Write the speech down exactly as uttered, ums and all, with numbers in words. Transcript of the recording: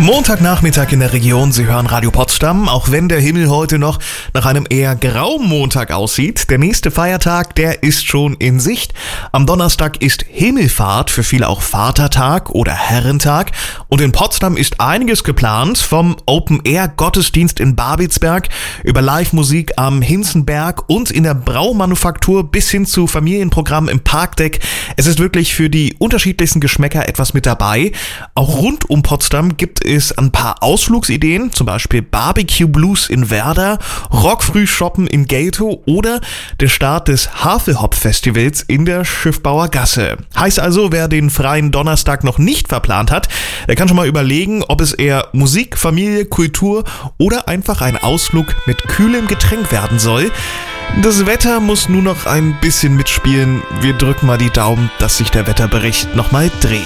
Montagnachmittag in der Region, Sie hören Radio Potsdam, auch wenn der Himmel heute noch nach einem eher grauen Montag aussieht. Der nächste Feiertag, der ist schon in Sicht. Am Donnerstag ist Himmelfahrt, für viele auch Vatertag oder Herrentag. Und in Potsdam ist einiges geplant, vom Open-Air-Gottesdienst in Babelsberg über Live-Musik am Hinzenberg und in der Braumanufaktur bis hin zu Familienprogrammen im Parkdeck. Es ist wirklich für die unterschiedlichsten Geschmäcker etwas mit dabei. Auch rund um Potsdam gibt es ein paar Ausflugsideen, zum Beispiel Barbecue Blues in Werder, Rockfrühshoppen in Geltow oder der Start des Havelhop-Festivals in der Schiffbauer Gasse. Heißt also, wer den freien Donnerstag noch nicht verplant hat, der kann schon mal überlegen, ob es eher Musik, Familie, Kultur oder einfach ein Ausflug mit kühlem Getränk werden soll. Das Wetter muss nur noch ein bisschen mitspielen. Wir drücken mal die Daumen, dass sich der Wetterbericht nochmal dreht.